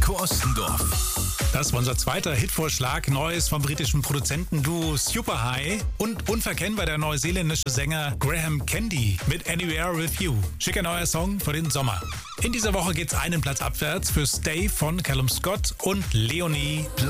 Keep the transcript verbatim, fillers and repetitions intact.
Heiko Ostendorf. Das war unser zweiter Hitvorschlag. Neues vom britischen Produzentenduo Superhigh und unverkennbar der neuseeländische Sänger Graham Candy mit Anywhere With You. Schicker neuer Song für den Sommer. In dieser Woche geht's einen Platz abwärts für Stay von Callum Scott und Leonie.